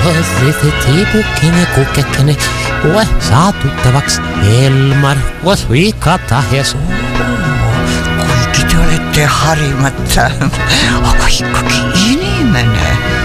Tiipukkini, kukkekkini, koe saa tuttavaks Elmar, koos viikata ja suu. Kuigi te olete harimata, aga ikkagi inimene.